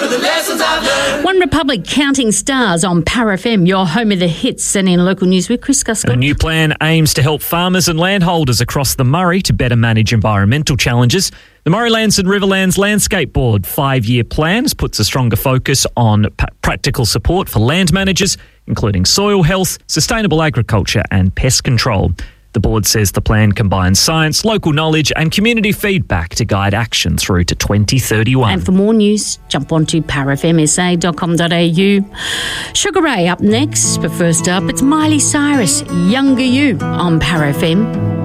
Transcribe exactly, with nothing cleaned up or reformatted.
the lessons I've learned. One Republic counting stars on Power F M, your home of the hits, and in local news with Chris Guscott. A new plan aims to help farmers and landholders across the Murray to better manage environmental challenges. The Murraylands and Riverlands Landscape Board five-year plans puts a stronger focus on p- practical support for land managers, including soil health, sustainable agriculture and pest control. The board says the plan combines science, local knowledge and community feedback to guide action through to twenty thirty-one. And for more news, jump onto power f m s a dot com dot a u. Sugar Ray up next, but first up, it's Miley Cyrus, Younger You on Power F M.